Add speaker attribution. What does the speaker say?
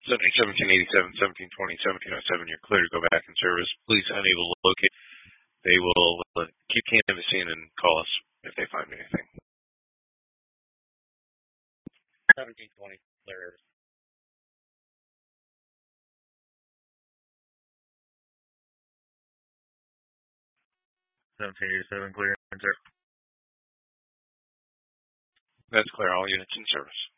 Speaker 1: Subject 1787, 1720, 1707, you're clear to go back in service. Police unable to locate. They will keep canvassing and call us if they find anything.
Speaker 2: 1720, clear. 1787, clear, sir.
Speaker 1: That's clear. All units in service.